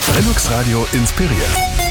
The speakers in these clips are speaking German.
Velux Radio inspiriert.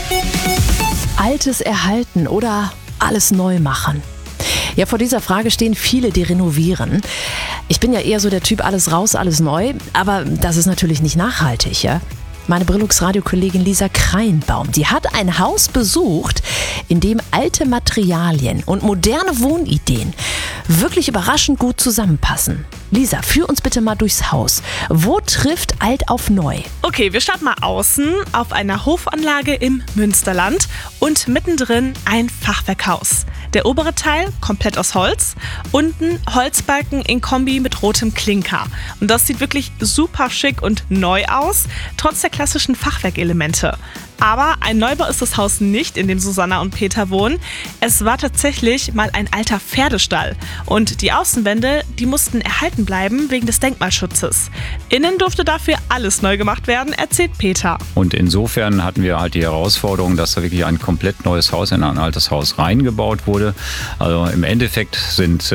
Altes erhalten oder alles neu machen? Ja, vor dieser Frage stehen viele, die renovieren. Ich bin ja eher so der Typ alles raus, alles neu, aber das ist natürlich nicht nachhaltig, ja? Meine Velux-Radio-Kollegin Lisa Kreinbaum, die hat ein Haus besucht, in dem alte Materialien und moderne Wohnideen wirklich überraschend gut zusammenpassen. Lisa, führ uns bitte mal durchs Haus. Wo trifft alt auf neu? Okay, wir starten mal außen auf einer Hofanlage im Münsterland und mittendrin ein Fachwerkhaus. Der obere Teil komplett aus Holz, unten Holzbalken in Kombi mit rotem Klinker. Und das sieht wirklich super schick und neu aus, trotz der klassischen Fachwerkelemente. Aber ein Neubau ist das Haus nicht, in dem Susanna und Peter wohnen. Es war tatsächlich mal ein alter Pferdestall. Und die Außenwände, die mussten erhalten bleiben wegen des Denkmalschutzes. Innen durfte dafür alles neu gemacht werden, erzählt Peter. Und insofern hatten wir halt die Herausforderung, dass da wirklich ein komplett neues Haus in ein altes Haus reingebaut wurde. Also im Endeffekt sind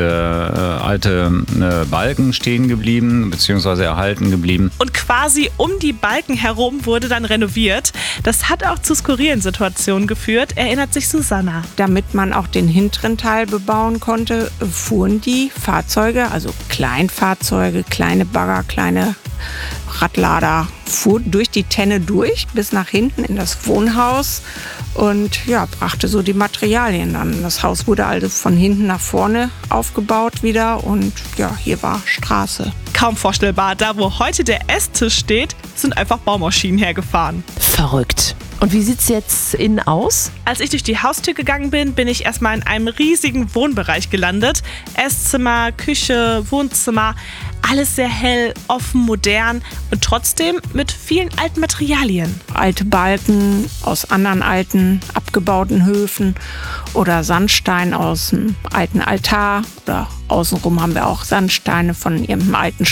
alte Balken stehen geblieben bzw. erhalten geblieben. Und quasi um die Balken herum wurde dann renoviert. Das hat auch zu skurrilen Situationen geführt, erinnert sich Susanna. Damit man auch den hinteren Teil bebauen konnte, fuhren die Fahrzeuge, also Kleinfahrzeuge, kleine Bagger, kleine Radlader, fuhren durch die Tenne durch bis nach hinten in das Wohnhaus und ja, brachte so die Materialien dann. Das Haus wurde also von hinten nach vorne aufgebaut wieder und ja, hier war Straße. Kaum vorstellbar, da wo heute der Esstisch steht, sind einfach Baumaschinen hergefahren. Verrückt. Und wie sieht's jetzt innen aus? Als ich durch die Haustür gegangen bin, bin ich erstmal in einem riesigen Wohnbereich gelandet. Esszimmer, Küche, Wohnzimmer, alles sehr hell, offen, modern und trotzdem mit vielen alten Materialien. Alte Balken aus anderen alten, abgebauten Höfen oder Sandstein aus dem alten Altar oder außenrum haben wir auch Sandsteine von irgendeinem alten